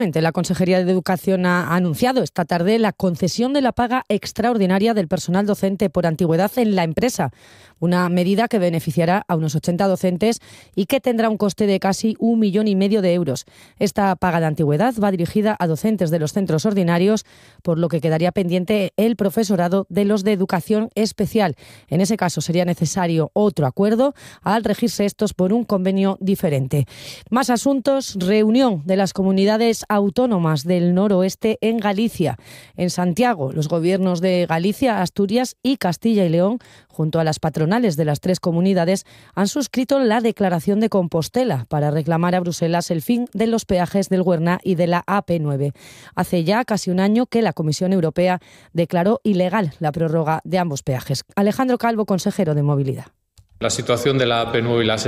La Consejería de Educación ha anunciado esta tarde la concesión de la paga extraordinaria del personal docente por antigüedad en la empresa, una medida que beneficiará a unos 80 docentes y que tendrá un coste de casi 1,5 millones de euros. Esta paga de antigüedad va dirigida a docentes de los centros ordinarios, por lo que quedaría pendiente el profesorado de los de educación especial. En ese caso sería necesario otro acuerdo al regirse estos por un convenio diferente. Más asuntos. Reunión de las comunidades autónomas del noroeste en Galicia. En Santiago, los gobiernos de Galicia, Asturias y Castilla y León, junto a las patronales de las 3 comunidades, han suscrito la Declaración de Compostela para reclamar a Bruselas el fin de los peajes del Huerna y de la AP9. Hace ya casi un año que la Comisión Europea declaró ilegal la prórroga de ambos peajes. Alejandro Calvo, consejero de Movilidad. La situación de la AP9 y la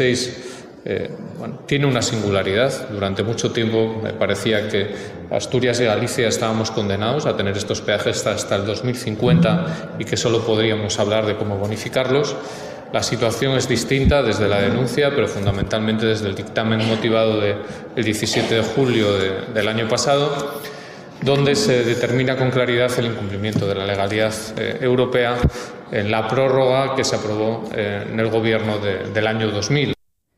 66 tiene una singularidad. Durante mucho tiempo me parecía que Asturias y Galicia estábamos condenados a tener estos peajes hasta el 2050 y que solo podríamos hablar de cómo bonificarlos. La situación es distinta desde la denuncia, pero fundamentalmente desde el dictamen motivado del 17 de julio del año pasado, donde se determina con claridad el incumplimiento de la legalidad europea en la prórroga que se aprobó en el gobierno del año 2000.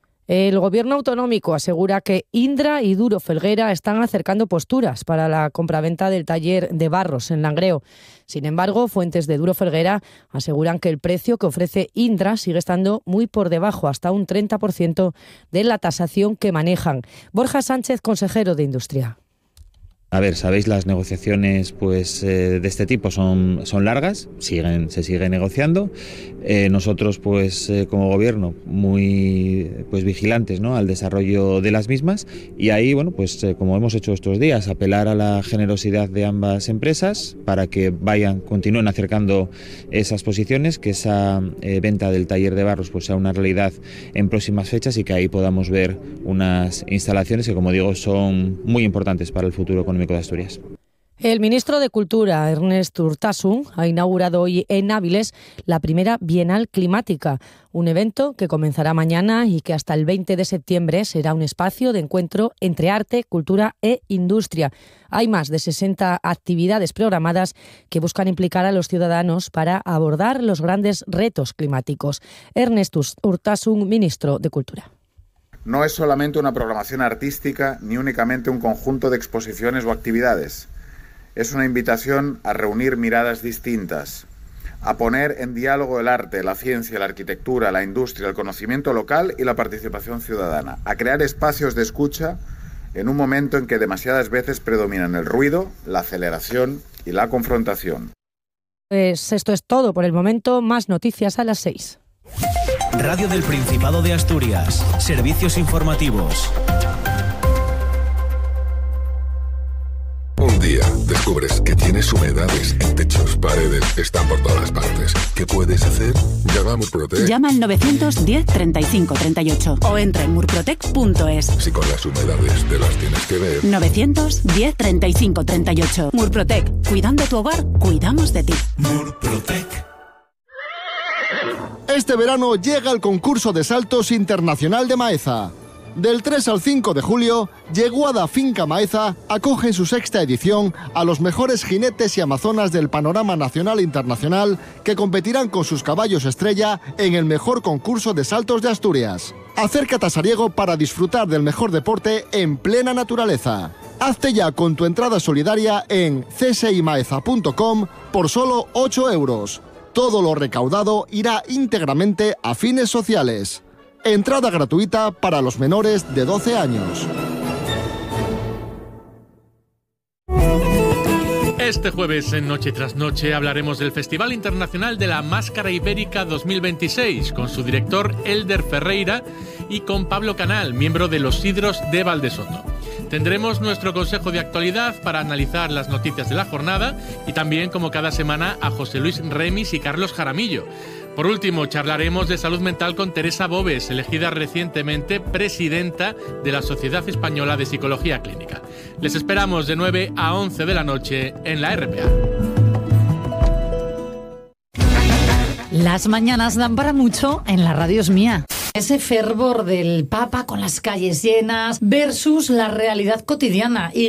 El gobierno autonómico asegura que Indra y Duro Felguera están acercando posturas para la compraventa del taller de Barros en Langreo. Sin embargo, fuentes de Duro Felguera aseguran que el precio que ofrece Indra sigue estando muy por debajo, hasta un 30% de la tasación que manejan. Borja Sánchez, consejero de Industria. A ver, sabéis, las negociaciones de este tipo son largas, se sigue negociando. Nosotros como gobierno muy vigilantes, ¿no?, al desarrollo de las mismas, y ahí como hemos hecho estos días, apelar a la generosidad de ambas empresas para que continúen acercando esas posiciones, que esa venta del taller de Barros sea una realidad en próximas fechas y que ahí podamos ver unas instalaciones que, como digo, son muy importantes para el futuro económico de Asturias. El ministro de Cultura, Ernest Urtasun, ha inaugurado hoy en Áviles la primera Bienal Climática, un evento que comenzará mañana y que hasta el 20 de septiembre será un espacio de encuentro entre arte, cultura e industria. Hay más de 60 actividades programadas que buscan implicar a los ciudadanos para abordar los grandes retos climáticos. Ernest Urtasun, ministro de Cultura. No es solamente una programación artística ni únicamente un conjunto de exposiciones o actividades. Es una invitación a reunir miradas distintas, a poner en diálogo el arte, la ciencia, la arquitectura, la industria, el conocimiento local y la participación ciudadana, a crear espacios de escucha en un momento en que demasiadas veces predominan el ruido, la aceleración y la confrontación. Pues esto es todo por el momento. Más noticias a las 6. Radio del Principado de Asturias. Servicios informativos. Un día descubres que tienes humedades en techos, paredes, están por todas partes. ¿Qué puedes hacer? Llama a Murprotec. Llama al 910 35 38 o entra en murprotec.es. Si con las humedades te las tienes que ver. 910 35 38. Murprotec. Cuidando tu hogar, cuidamos de ti. Murprotec. Este verano llega el concurso de saltos internacional de Maeza. Del 3 al 5 de julio, Yeguada Finca Maeza acoge en su 6ª edición a los mejores jinetes y amazonas del panorama nacional e internacional que competirán con sus caballos estrella en el mejor concurso de saltos de Asturias. Acércate a Sariego para disfrutar del mejor deporte en plena naturaleza. Hazte ya con tu entrada solidaria en csimaeza.com por solo 8 euros. Todo lo recaudado irá íntegramente a fines sociales. Entrada gratuita para los menores de 12 años. Este jueves en Noche tras Noche hablaremos del Festival Internacional de la Máscara Ibérica 2026 con su director Elder Ferreira y con Pablo Canal, miembro de los Sidros de Valdesoto. Tendremos nuestro consejo de actualidad para analizar las noticias de la jornada y también, como cada semana, a José Luis Remis y Carlos Jaramillo. Por último, charlaremos de salud mental con Teresa Bobes, elegida recientemente presidenta de la Sociedad Española de Psicología Clínica. Les esperamos de 9 a 11 de la noche en la RPA. Las mañanas dan para mucho en la radio es mía. Ese fervor del Papa con las calles llenas versus la realidad cotidiana. Y